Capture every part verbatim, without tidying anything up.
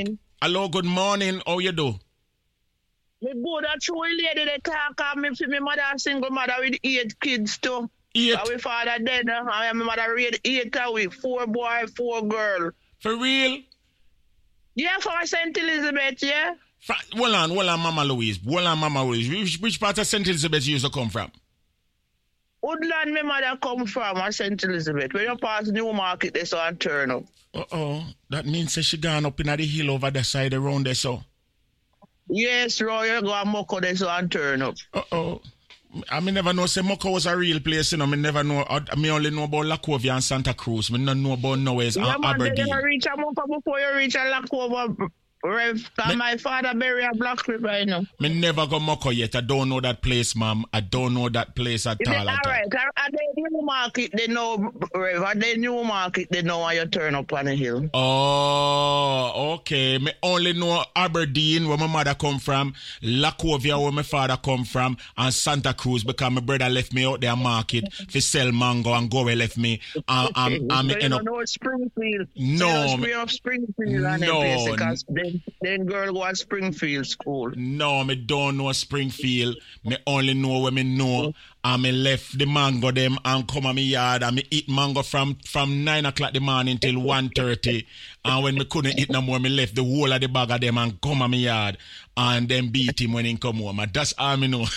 morning. Hello, good morning. How you do? Me good at true lady they talk of me for me mother a single mother with eight kids too. Eight. And we father dead. Uh, and my mother raised eight a week, four boy, four girl. For real? Yeah, from Saint Elizabeth, yeah. Fra- hold on, hold on, Mama Louise. Hold on, Mama Louise. Which, which part of Saint Elizabeth you used to come from? Woodland, my mother come from at Saint Elizabeth. When you pass Newmarket, they saw and turn up. Uh-oh. That means that she gone up in the hill over the side around there, so. Yes, Roy, you go and Moko, they saw and turn up. Uh-oh. I mean, never know, say Moko was a real place, you know. I never know, I, I only know about Lacovia and Santa Cruz. I don't know about nowhere's yeah, and man, Aberdeen. You reach a Moko before you reach a Lacova, Rev. Me, my father buried a Black River, you know. Me never go Moko yet. I don't know that place, ma'am. I don't know that place at all. All right. At the Newmarket, they know, Rev. At the Newmarket, they know when you turn up on the hill. Oh, okay. Me only know Aberdeen, where my mother come from, Lacovia, where my father come from, and Santa Cruz, because my brother left me out there market for sell mango, and Gowe left me. Um, um, um, so you you know, don't know Springfield. No. So you know Springfield and no. place because then, then girl go to Springfield school. No, me don't know Springfield. Me only know where me know. And me left the mango them and come on me yard and me eat mango from, from nine o'clock the morning till one thirty. And when me couldn't eat no more, me left the whole of the bag of them and come on me yard and then beat him when he come home. And that's all me know.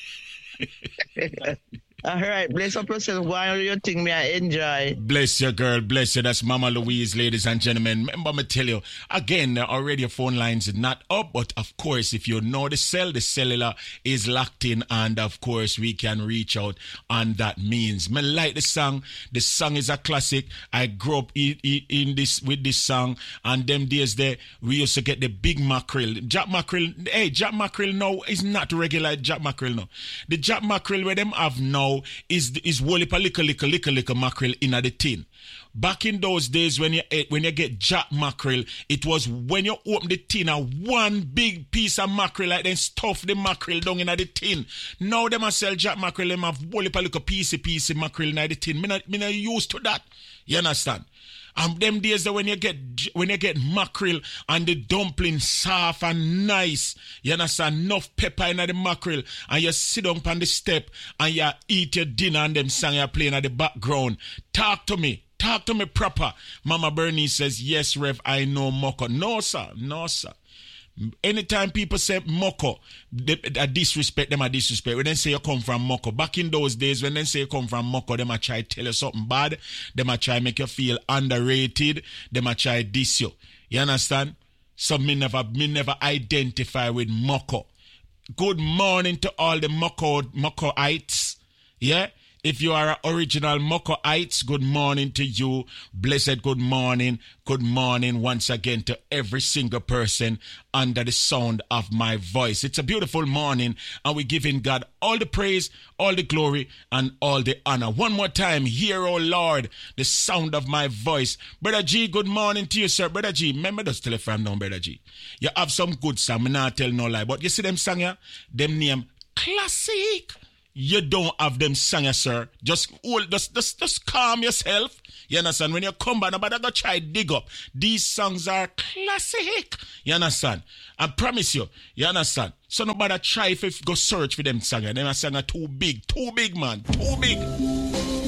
All right, bless up yourself. Why you think me I enjoy? Bless you, girl. Bless you. That's Mama Louise, ladies and gentlemen. Remember me tell you, again, our radio phone lines is not up, but of course, if you know the cell, the cellular is locked in, and of course, we can reach out, and that means me like the song. The song is a classic. I grew up in, in this with this song, and them days there, we used to get the big mackerel. Jack mackerel, hey, Jack mackerel now is not regular Jack mackerel now. The Jack mackerel where them have now is is whole a little, little, little, little mackerel in the tin. Back in those days when you when you get Jack mackerel, it was when you open the tin a one big piece of mackerel like then stuff the mackerel down in the tin. Now them a sell Jack mackerel, them have whole a little piece piece of mackerel in the tin. Me not, me not used to that. You understand? And them days that when you get when you get mackerel and the dumpling soft and nice, you understand, enough pepper in the mackerel, and you sit down on the step and you eat your dinner and them song you're playing at the background. Talk to me. Talk to me proper. Mama Bernice says, yes, Rev, I know Moko. No, sir. No, sir. Anytime people say Moko, they, they disrespect them, I disrespect. When they say you come from Moko, back in those days, when they say you come from Moko, they might try to tell you something bad. They might try to make you feel underrated. They might try to diss you. You understand? So me never, me never identify with Moko. Good morning to all the Moko, Mokoites. Yeah? If you are an original Mokoites, good morning to you. Blessed good morning. Good morning once again to every single person under the sound of my voice. It's a beautiful morning and we're giving God all the praise, all the glory, and all the honor. One more time, hear, oh Lord, the sound of my voice. Brother G, good morning to you, sir. Brother G, remember those telephone now, Brother G. You have some good song, me not tell no lie. But you see them song here? Them name classic. You don't have them song, sir. Just, hold, just, just, just calm yourself. You understand? When you come back, nobody go try dig up. These songs are classic. You understand? I promise you. You understand? So nobody try if you go search for them songs. Them songs are too big. Too big, man. Too big.